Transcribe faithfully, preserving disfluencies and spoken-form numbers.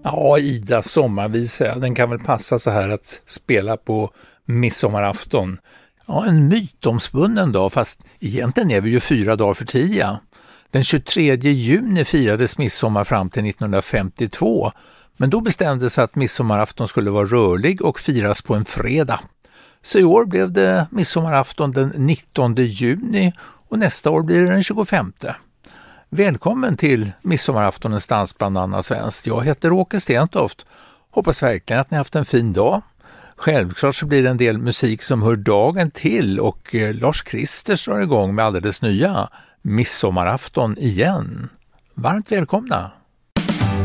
Ja, Ida sommarvisa, den kan väl passa så här att spela på midsommarafton. Ja, en mytomspunnen dag, fast egentligen är vi ju fyra dagar för tidiga. Den tjugotredje juni firades midsommar fram till nittonhundrafemtiotvå, men då bestämdes att midsommarafton skulle vara rörlig och firas på en fredag. Så i år blev det midsommarafton den nittonde juni och nästa år blir det den tjugofemte. Välkommen till midsommaraftonens dansband Anna Svenskt. Jag heter Åke Stentoft. Hoppas verkligen att ni haft en fin dag. Självklart så blir det en del musik som hör dagen till och Lars Kristers drar igång med alldeles nya midsommarafton igen. Varmt välkomna!